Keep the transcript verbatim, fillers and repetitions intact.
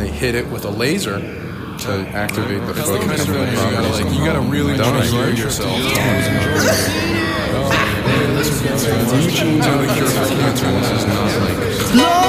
they hit it with a laser to activate the That's focus. the kind of and thing the you gotta, properties like, of you gotta the really dye. enjoy yourself. Eugene to the cure for cancer. This is not like